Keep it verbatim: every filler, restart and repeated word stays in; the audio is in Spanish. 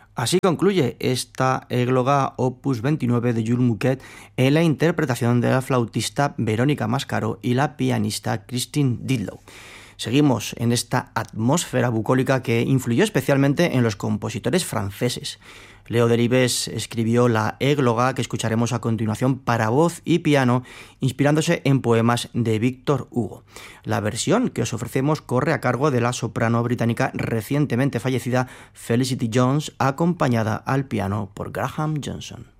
Así concluye esta égloga opus veintinueve de Jules Mouquet en la interpretación de la flautista Verónica Mascaró y la pianista Christine Didlow. Seguimos en esta atmósfera bucólica que influyó especialmente en los compositores franceses. Leo Delibes escribió la égloga que escucharemos a continuación para voz y piano, inspirándose en poemas de Victor Hugo. La versión que os ofrecemos corre a cargo de la soprano británica recientemente fallecida Felicity Jones, acompañada al piano por Graham Johnson.